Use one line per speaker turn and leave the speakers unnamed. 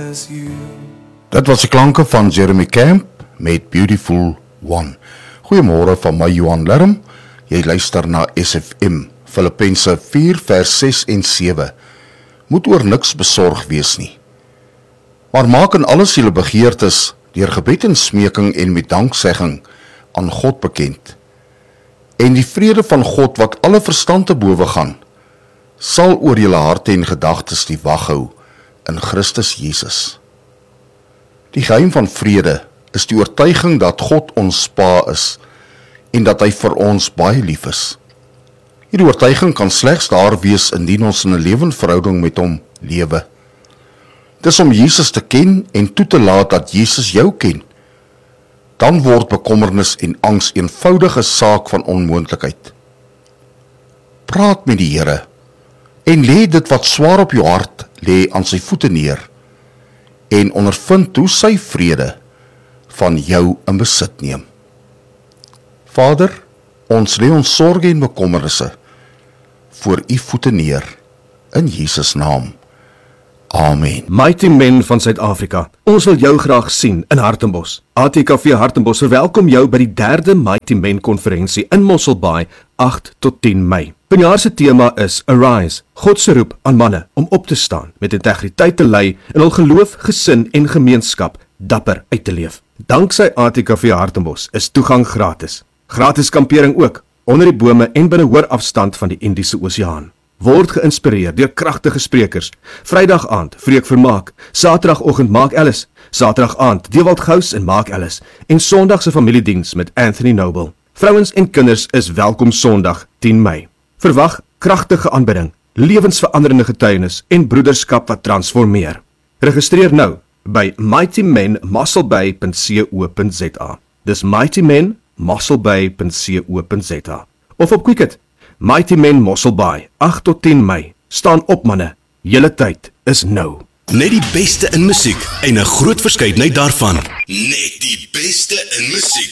as you.
Dit was die klanke van Jeremy Camp met Beautiful One. Goeiemôre van my Johan Lerm. Jy luister na SFM, Filippense 4 vers 6 en 7. Moet oor niks besorg wees nie. Maar maak in alles julle begeertes deur gebed en smeking en met danksegging aan God bekend. En die vrede van God wat alle verstand te bowe gaan, sal oor julle harte en gedagtes die wag hou in Christus Jesus. Die geheim van vrede is die oortuiging dat God ons Pa is en dat hy vir ons baie lief is. Hierdie oortuiging kan slegs daar wees indien ons in 'n lewende verhouding met hom lewe. Dis om Jesus te ken en toe te laat dat Jesus jou ken. Dan word bekommernis en angs eenvoudige saak van onmoontlikheid. Praat met die Here en lê dit wat swaar op jou hart lê aan sy voete neer en ondervind hoe sy vrede van jou in besit neem. Vader, ons lê ons sorge en bekommernisse voor u voete neer, in Jesus naam. Amen.
Mighty Men van Suid-Afrika, ons wil jou graag sien in Hartenbos. ATKV Hartenbos verwelkom jou by die 3de Mighty Men konferensie in Mosselbaai, 8 tot 10 Mei. Vanjaar se tema is Arise, God se roep aan manne om op te staan, met integriteit te lei en hul geloof, gesin en gemeenskap dapper uit te leef. Danksy ATKV Hartenbos is toegang gratis. Gratis kampering ook, onder die bome en binne hoorafstand van die Indiese Oseaan. Word geïnspireer deur kragtige sprekers. Vrydag aand, Freek Vermaak. Saterdagoggend, Mark Ellis. Saterdag aand, Dewald Gous en Mark Ellis. En Sondag se familiediens met Anthony Noble. Vrouens en kinders is welkom Sondag, 10 Mei. Verwag kragtige aanbidding, lewensveranderende getuienis en broederskap wat transformeer. Registreer nou by mightymenmosselbay.co.za. Dis mightymenmosselbay.co.za. Of op Quicket. Mighty Men Mosselbaai, 8 tot 10 Mei. Staan op manne, julle tyd is nou.
Net die beste in musiek en 'n groot verskeidenheid daarvan. Net die beste in musiek.